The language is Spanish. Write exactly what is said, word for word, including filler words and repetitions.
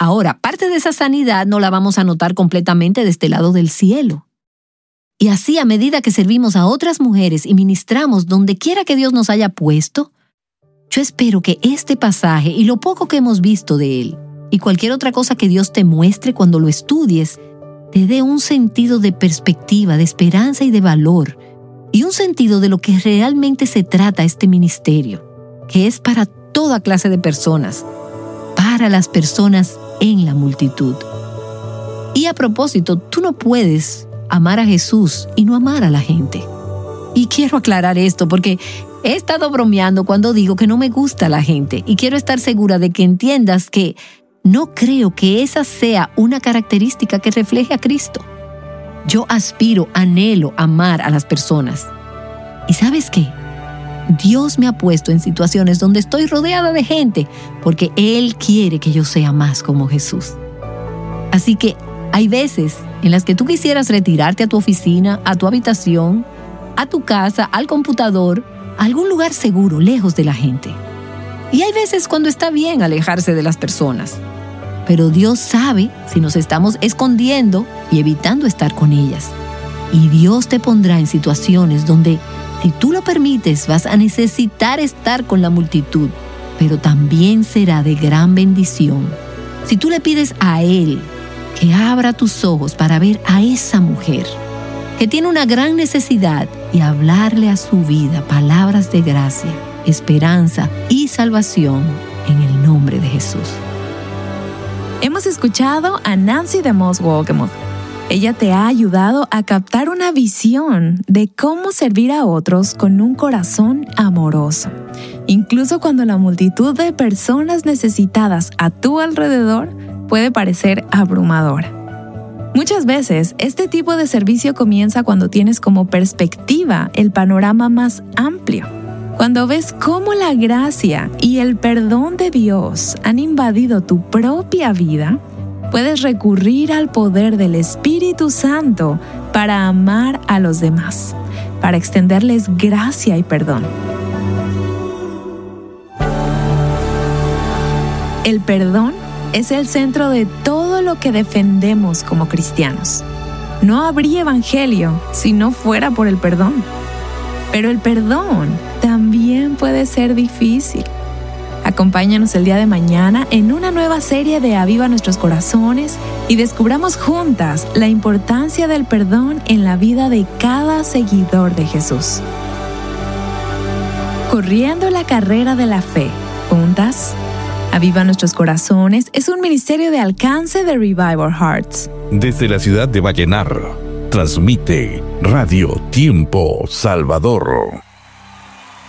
Ahora, parte de esa sanidad no la vamos a notar completamente de este lado del cielo. Y así, a medida que servimos a otras mujeres y ministramos donde quiera que Dios nos haya puesto, yo espero que este pasaje y lo poco que hemos visto de él, y cualquier otra cosa que Dios te muestre cuando lo estudies, te dé un sentido de perspectiva, de esperanza y de valor, y un sentido de lo que realmente se trata este ministerio, que es para toda clase de personas, para las personas en la multitud. Y a propósito, tú no puedes amar a Jesús y no amar a la gente. Y quiero aclarar esto porque he estado bromeando cuando digo que no me gusta la gente, y quiero estar segura de que entiendas que no creo que esa sea una característica que refleje a Cristo. Yo aspiro, anhelo amar a las personas. ¿Y sabes qué? Dios me ha puesto en situaciones donde estoy rodeada de gente porque Él quiere que yo sea más como Jesús. Así que hay veces en las que tú quisieras retirarte a tu oficina, a tu habitación, a tu casa, al computador, a algún lugar seguro, lejos de la gente. Y hay veces cuando está bien alejarse de las personas. Pero Dios sabe si nos estamos escondiendo y evitando estar con ellas. Y Dios te pondrá en situaciones donde, si tú lo permites, vas a necesitar estar con la multitud, pero también será de gran bendición si tú le pides a Él que abra tus ojos para ver a esa mujer que tiene una gran necesidad y hablarle a su vida palabras de gracia, esperanza y salvación en el nombre de Jesús. Hemos escuchado a Nancy DeMoss Wolgemuth. Ella te ha ayudado a captar una visión de cómo servir a otros con un corazón amoroso, incluso cuando la multitud de personas necesitadas a tu alrededor puede parecer abrumadora. Muchas veces, este tipo de servicio comienza cuando tienes como perspectiva el panorama más amplio. Cuando ves cómo la gracia y el perdón de Dios han invadido tu propia vida, puedes recurrir al poder del Espíritu Santo para amar a los demás, para extenderles gracia y perdón. El perdón es el centro de todo lo que defendemos como cristianos. No habría evangelio si no fuera por el perdón. Pero el perdón también puede ser difícil. Acompáñanos el día de mañana en una nueva serie de Aviva Nuestros Corazones y descubramos juntas la importancia del perdón en la vida de cada seguidor de Jesús. Corriendo la carrera de la fe, juntas, Aviva Nuestros Corazones es un ministerio de alcance de Revival Hearts. Desde la ciudad de Vallenar, transmite Radio Tiempo Salvador.